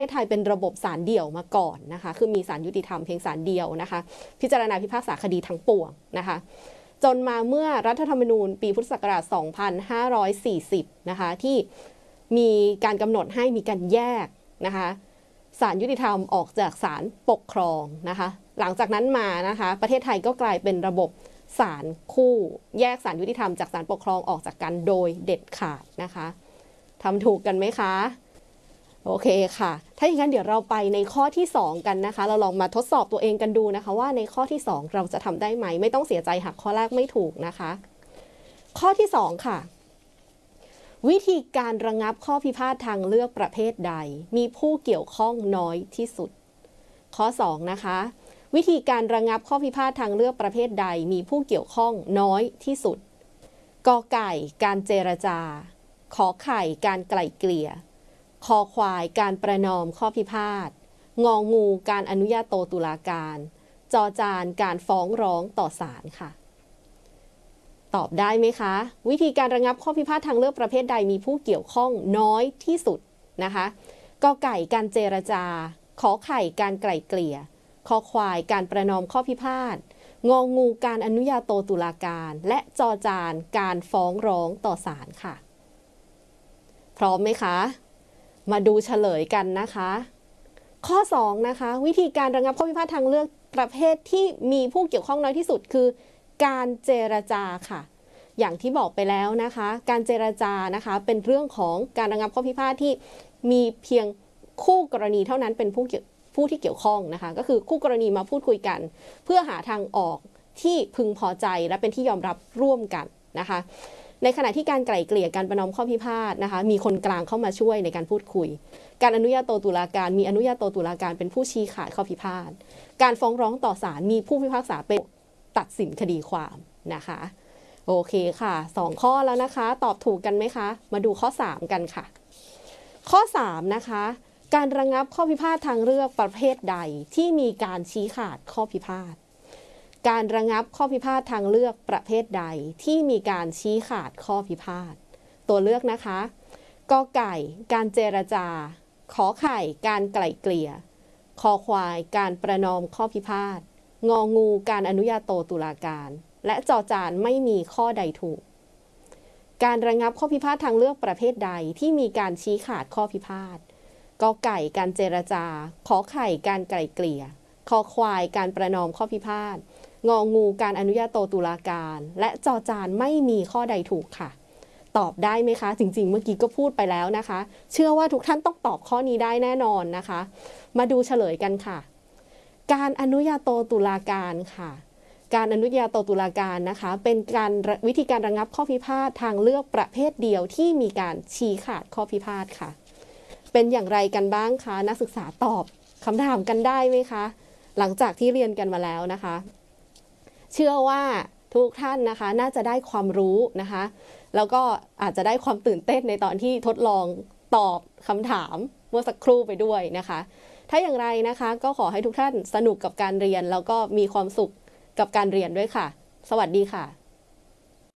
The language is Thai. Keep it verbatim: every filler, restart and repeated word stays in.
ศไทยเป็นระบบศาลเดี่ยวมาก่อนนะคะคือมีศาลยุติธรรมเพียงศาลเดียวนะคะพิจารณาพิพากษาคดีทั้งปวงนะคะจนมาเมื่อรัฐธรรมนูญปีพุทธศักราช สองพันห้าร้อยสี่สิบ นะคะที่มีการกำหนดให้มีการแยกนะคะศาลยุติธรรมออกจากศาลปกครองนะคะหลังจากนั้นมานะคะประเทศไทยก็กลายเป็นระบบศาลคู่แยกศาลยุติธรรมจากศาลปกครองออกจากกันโดยเด็ดขาดนะคะทำถูกกันไหมคะโอเคค่ะถ้าอย่างนั้นเดี๋ยวเราไปในข้อที่สองกันนะคะเราลองมาทดสอบตัวเองกันดูนะคะว่าในข้อที่สองเราจะทำได้ไหมไม่ต้องเสียใจหากข้อแรกไม่ถูกนะคะข้อที่สองค่ะวิธีการระงับข้อพิพาททางเลือกประเภทใดมีผู้เกี่ยวข้องน้อยที่สุดข้อสองนะคะวิธีการระงับข้อพิพาททางเลือกประเภทใดมีผู้เกี่ยวข้องน้อยที่สุดกอไก่การเจรจาขอไข่การไกล่เกลี่ยคอควายการประนอมข้อพิพาทงองูการอนุญาโตตุลาการจอจานการฟ้องร้องต่อศาลค่ะตอบได้ไหมคะวิธีการระงับข้อพิพาททางเลือกประเภทใดมีผู้เกี่ยวข้องน้อยที่สุดนะคะกอไก่การเจรจาขอไข่การไกล่เกลี่ยคอควายการประนอมข้อพิพาทงองูการอนุญาโตตุลาการและจอจานการฟ้องร้องต่อศาลค่ะพร้อมไหมคะมาดูเฉลยกันนะคะข้อสองนะคะวิธีการระงับข้อพิพาททางเลือกประเภทที่มีผู้เกี่ยวข้องน้อยที่สุดคือการเจรจาค่ะอย่างที่บอกไปแล้วนะคะการเจรจานะคะเป็นเรื่องของการระงับข้อพิพาทที่มีเพียงคู่กรณีเท่านั้นเป็นผู้เกี่ยวผู้ที่เกี่ยวข้องนะคะก็คือคู่กรณีมาพูดคุยกันเพื่อหาทางออกที่พึงพอใจและเป็นที่ยอมรับร่วมกันนะคะในขณะที่การไกล่เกลี่ยการประนอมข้อพิพาทนะคะมีคนกลางเข้ามาช่วยในการพูดคุยการอนุญาโตตุลาการมีอนุญาโตตุลาการเป็นผู้ชี้ขาดข้อพิพาทการฟ้องร้องต่อศาลมีผู้พิพากษาเป็นตัดสินคดีความนะคะโอเคค่ะสองข้อแล้วนะคะตอบถูกกันไหมคะมาดูข้อสามกันค่ะข้อสามนะคะการระงับข้อพิพาททางเลือกประเภทใดที่มีการชี้ขาดข้อพิพาทการระงับข้อพิพาททางเลือกประเภทใดที่มีการชี้ขาดข้อพิพาทตัวเลือกนะคะกอไก่การเจรจาขอไข่การไกล่เกลี่ยคอควายการประนอมข้อพิพาทงองูการอนุญาโตตุลาการและจอจานไม่มีข้อใดถูกการระงับข้อพิพาททางเลือกประเภทใดที่มีการชี้ขาดข้อพิพาทกอไก่การเจรจาขอไข่การไกล่เกลี่ยคอควายการประนอมข้อพิพาทงองูการอนุญาโตตุลาการและจอจานไม่มีข้อใดถูกค่ะตอบได้ไหมคะจริงๆเมื่อกี้ก็พูดไปแล้วนะคะเชื่อว่าทุกท่านต้องตอบข้อนี้ได้แน่นอนนะคะมาดูเฉลยกันค่ะการอนุญาโตตุลาการค่ะการอนุญาโตตุลาการนะคะเป็นการวิธีการระงับข้อพิพาททางเลือกประเภทเดียวที่มีการชี้ขาดข้อพิพาทค่ะเป็นอย่างไรกันบ้างคะนักศึกษาตอบคำถามกันได้ไหมคะหลังจากที่เรียนกันมาแล้วนะคะเชื่อว่าทุกท่านนะคะน่าจะได้ความรู้นะคะแล้วก็อาจจะได้ความตื่นเต้นในตอนที่ทดลองตอบคำถามเมื่อสักครู่ไปด้วยนะคะถ้าอย่างไรนะคะก็ขอให้ทุกท่านสนุกกับการเรียนแล้วก็มีความสุขกับการเรียนด้วยค่ะสวัสดีค่ะ